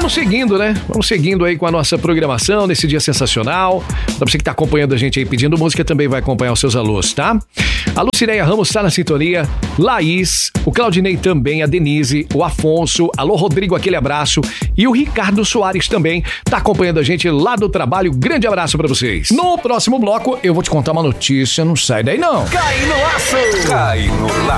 vamos seguindo, né? Vamos seguindo aí com a nossa programação nesse dia sensacional. Pra você que tá acompanhando a gente aí pedindo música, também vai acompanhar os seus alôs, tá? A Lucinéia Ramos tá na sintonia, Laís, o Claudinei também, a Denise, o Afonso, alô Rodrigo, aquele abraço, e o Ricardo Soares também tá acompanhando a gente lá do trabalho. Grande abraço pra vocês. No próximo bloco, eu vou te contar uma notícia, não sai daí não. Cai no laço! Cai no laço!